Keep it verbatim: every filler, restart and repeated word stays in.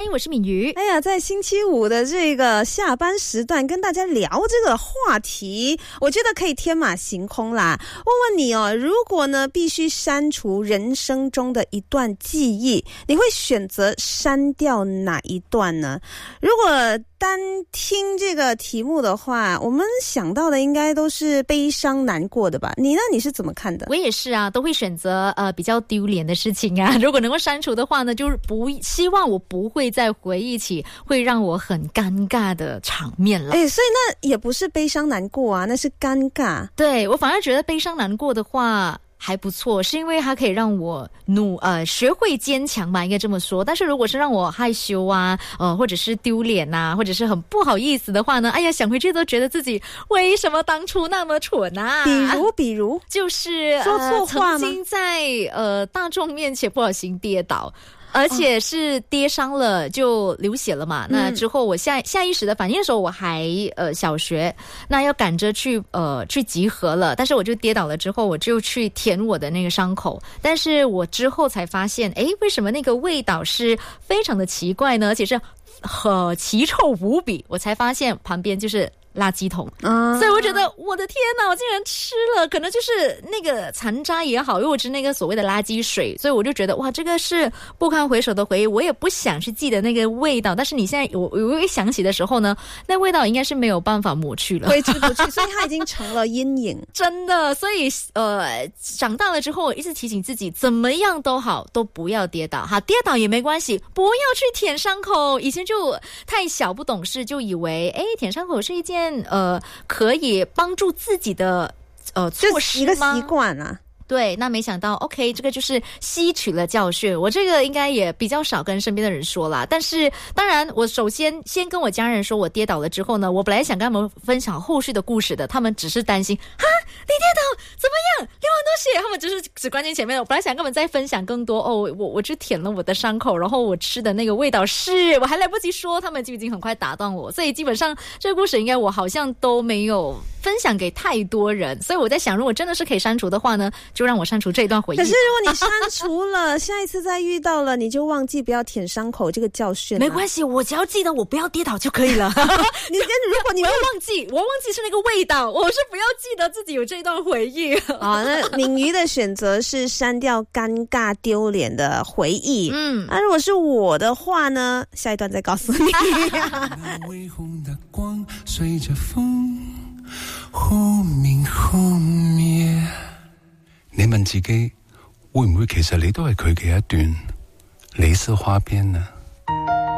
我是敏瑜。 哎呀，在星期五的这个下班时段跟大家聊这个话题，我觉得可以天马行空啦。问问你哦，如果呢必须删除人生中的一段记忆，你会选择删掉哪一段呢？如果单听这个题目的话，我们想到的应该都是悲伤难过的吧？你呢？你是怎么看的？ 我也是啊，都会选择呃比较丢脸的事情啊。如果能够删除的话呢，就是不希望我不会再回忆起会让我很尴尬的场面了。 哎，所以那也不是悲伤难过啊，那是尴尬。 对，我反而觉得悲伤难过的话还不错，是因为它可以让我努呃学会坚强吧，应该这么说。但是如果是让我害羞啊，呃或者是丢脸呐、啊，或者是很不好意思的话呢，哎呀，想回去都觉得自己为什么当初那么蠢啊？ 比如比如就是说错话吗？ 呃、曾经在呃大众面前不小心跌倒。而且是跌伤了就流血了嘛、嗯、那之后我下下意识的反应的时候我还呃小学，那要赶着去呃去集合了，但是我就跌倒了之后我就去舔我的那个伤口，但是我之后才发现，诶，为什么那个味道是非常的奇怪呢？而且是很奇臭无比，我才发现旁边就是垃圾桶、啊、所以我觉得我的天哪，我竟然吃了，可能就是那个残渣也好，又是那个所谓的垃圾水，所以我就觉得哇，这个是不堪回首的回忆。我也不想去记得那个味道，但是你现在我我一想起的时候呢，那味道应该是没有办法抹去了， 挥之不去，所以它已经成了阴影。 真的，所以呃，长大了之后我一直提醒自己，怎么样都好，都不要跌倒哈，跌倒也没关系，不要去舔伤口。以前就太小不懂事，就以为诶舔伤口是一件呃，可以帮助自己的呃措施吗？ 一个习惯啊。 对，那没想到 OK 这个就是吸取了教训，我这个应该也比较少跟身边的人说啦。但是当然我首先先跟我家人说我跌倒了之后呢，我本来想跟他们分享后续的故事的，他们只是担心哈你跌倒怎么样流很多血，他们只是只关心前面的。我本来想跟他们再分享更多哦，我我就舔了我的伤口，然后我吃的那个味道是我还来不及说，他们就已经很快打断我，所以基本上这个故事应该我好像都没有分享给太多人。所以我在想，如果真的是可以删除的话呢，就让我删除这一段回忆。 可是如果你删除了下一次再遇到了你就忘记不要舔伤口这个教训、啊、 没关系，我只要记得我不要跌倒就可以了你如果你我要忘记我忘记是那个味道，我是不要记得自己有这一段回忆啊。那敏瑜的选择是删掉尴尬丢脸的回忆。嗯，那、啊、如果是我的话呢，下一段再告訴你那微紅的光隨着風忽明忽滅，你問自己會唔會其實你都係佢嘅一段李斯花邊呢？